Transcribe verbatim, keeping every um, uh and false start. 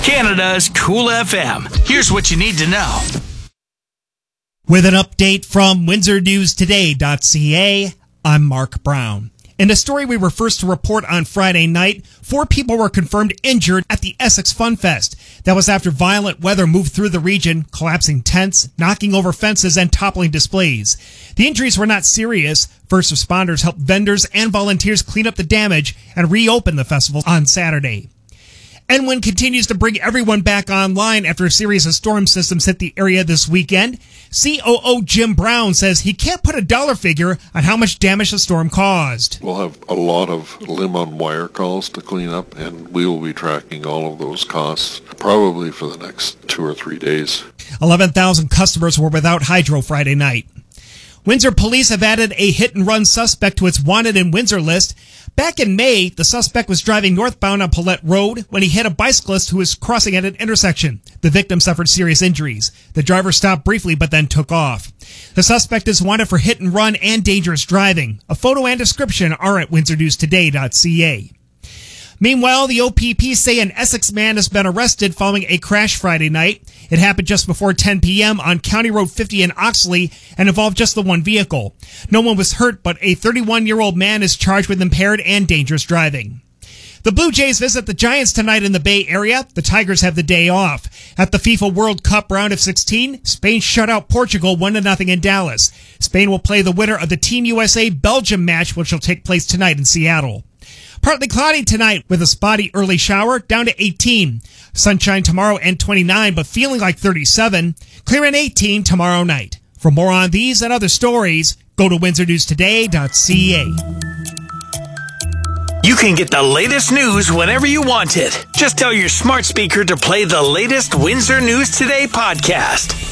Canada's Cool F M. Here's what you need to know. With an update from Windsor News Today dot C A, I'm Mark Brown. In a story we were first to report on Friday night, four people were confirmed injured at the Essex Fun Fest. That was after violent weather moved through the region, collapsing tents, knocking over fences, and toppling displays. The injuries were not serious. First responders helped vendors and volunteers clean up the damage and reopen the festival on Saturday. Enwin continues to bring everyone back online after a series of storm systems hit the area this weekend. C O O Jim Brown says he can't put a dollar figure on how much damage the storm caused. We'll have a lot of limb-on-wire calls to clean up, and we will be tracking all of those costs probably for the next two or three days. eleven thousand customers were without hydro Friday night. Windsor police have added a hit-and-run suspect to its wanted in Windsor list. Back in May, the suspect was driving northbound on Paulette Road when he hit a bicyclist who was crossing at an intersection. The victim suffered serious injuries. The driver stopped briefly but then took off. The suspect is wanted for hit and run and dangerous driving. A photo and description are at Windsor News Today dot C A. Meanwhile, the O P P say an Essex man has been arrested following a crash Friday night. It happened just before ten p.m. on County Road fifty in Oxley and involved just the one vehicle. No one was hurt, but a thirty-one-year-old man is charged with impaired and dangerous driving. The Blue Jays visit the Giants tonight in the Bay Area. The Tigers have the day off. At the FIFA World Cup round of sixteen, Spain shut out Portugal one to nothing in Dallas. Spain will play the winner of the Team U S A-Belgium match, which will take place tonight in Seattle. Partly cloudy tonight with a spotty early shower, down to eighteen. Sunshine tomorrow and twenty-nine, but feeling like thirty-seven. Clear and eighteen tomorrow night. For more on these and other stories, go to Windsor News Today dot C A. You can get the latest news whenever you want it. Just tell your smart speaker to play the latest Windsor News Today podcast.